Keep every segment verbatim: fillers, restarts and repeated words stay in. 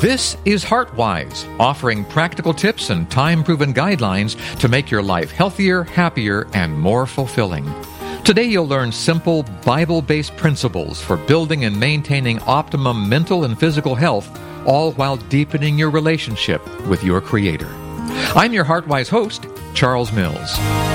This is HeartWise, offering practical tips and time-proven guidelines to make your life healthier, happier, and more fulfilling. Today you'll learn simple, Bible-based principles for building and maintaining optimum mental and physical health, all while deepening your relationship with your Creator. I'm your HeartWise host, Charles Mills.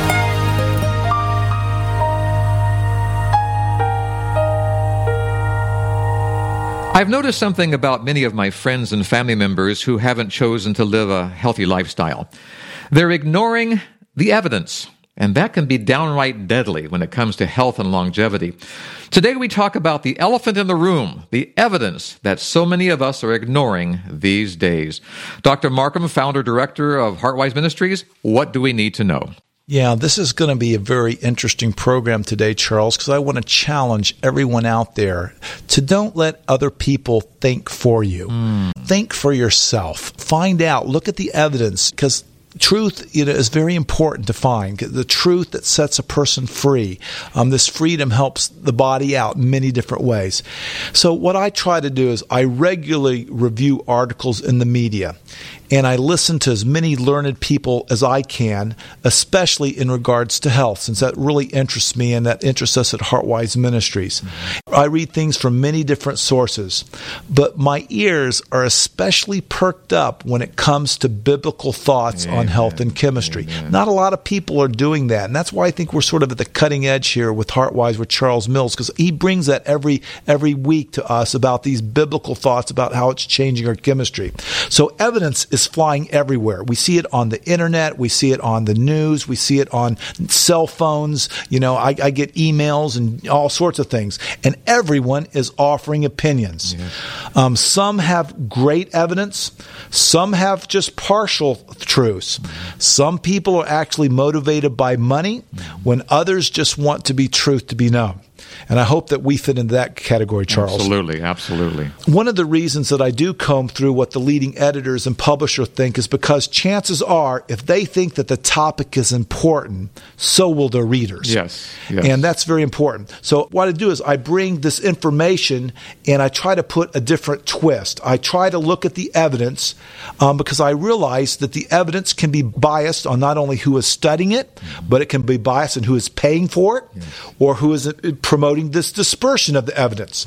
I've noticed something about many of my friends and family members who haven't chosen to live a healthy lifestyle. They're ignoring the evidence, and that can be downright deadly when it comes to health and longevity. Today we talk about the elephant in the room, the evidence that so many of us are ignoring these days. Doctor Markham, founder, director of HeartWise Ministries, what do we need to know? Yeah, this is going to be a very interesting program today, Charles, because I want to challenge everyone out there to don't let other people think for you. Mm. Think for yourself. Find out. Look at the evidence, because truth, you know, is very important to find. The truth that sets a person free. Um, this freedom helps the body out in many different ways. So what I try to do is I regularly review articles in the media. And I listen to as many learned people as I can, especially in regards to health, since that really interests me and that interests us at HeartWise Ministries. Mm-hmm. I read things from many different sources, but my ears are especially perked up when it comes to biblical thoughts Amen. On health and chemistry. Amen. Not a lot of people are doing that, and that's why I think we're sort of at the cutting edge here with HeartWise with Charles Mills, because he brings that every every week to us about these biblical thoughts about how it's changing our chemistry. So evidence is flying everywhere. We see it on the internet. We see it on the news. We see it on cell phones. You know, I, I get emails and all sorts of things. And everyone is offering opinions. Yeah. Um, some have great evidence. Some have just partial truths. Mm-hmm. Some people are actually motivated by money when others just want to be truth to be known. And I hope that we fit into that category, Charles. Absolutely, absolutely. One of the reasons that I do comb through what the leading editors and publishers think is because chances are, if they think that the topic is important, so will their readers. Yes, yes. And that's very important. So what I do is I bring this information and I try to put a different twist. I try to look at the evidence um, because I realize that the evidence can be biased on not only who is studying it, but it can be biased on who is paying for it, yes. or who is promoting this dispersion of the evidence.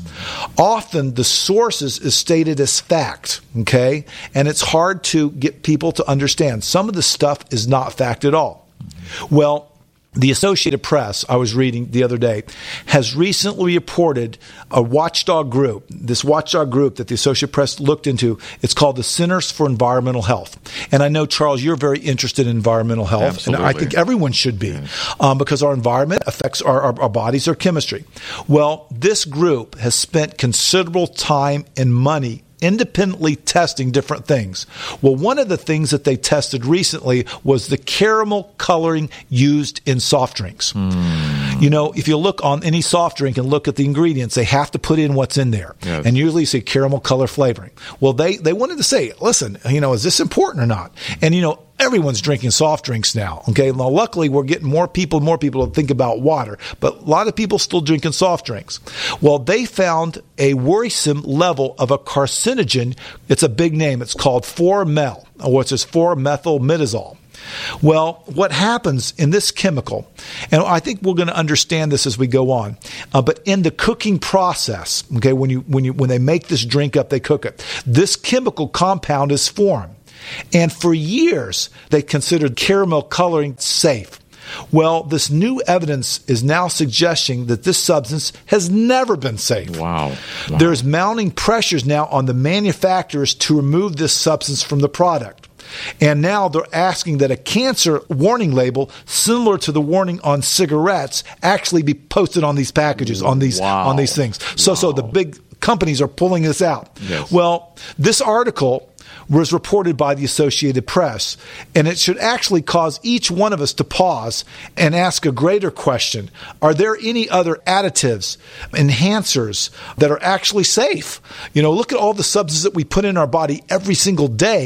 Often the sources is stated as fact, okay? And it's hard to get people to understand. Some of the stuff is not fact at all. Well, the Associated Press, I was reading the other day, has recently reported a watchdog group, this watchdog group that the Associated Press looked into. It's called the Centers for Environmental Health. And I know, Charles, you're very interested in environmental health. Absolutely. And I think everyone should be, yes. um, because our environment affects our, our, our bodies, our chemistry. Well, this group has spent considerable time and money independently testing different things. Well, one of the things that they tested recently was the caramel coloring used in soft drinks. Mm. You know, if you look on any soft drink and look at the ingredients, they have to put in what's in there. Yes. And usually you say caramel color flavoring. Well, they, they wanted to say, listen, you know, is this important or not? And, you know, everyone's drinking soft drinks now. Okay. Now, luckily, we're getting more people, more people to think about water, but a lot of people still drinking soft drinks. Well, they found a worrisome level of a carcinogen. It's a big name. It's called four mel, or it's just four methylmidazole. Well, what happens in this chemical, and I think we're going to understand this as we go on, uh, but in the cooking process, okay, when you when you when they make this drink up, they cook it. This chemical compound is formed. And for years, they considered caramel coloring safe. Well, this new evidence is now suggesting that this substance has never been safe. Wow. wow. There's mounting pressures now on the manufacturers to remove this substance from the product. And now they're asking that a cancer warning label, similar to the warning on cigarettes, actually be posted on these packages, on these wow. on these things. So, wow. so the big companies are pulling this out. Yes. Well, this article was reported by the Associated Press, and it should actually cause each one of us to pause and ask a greater question. Are there any other additives, enhancers that are actually safe? You know, look at all the substances that we put in our body every single day.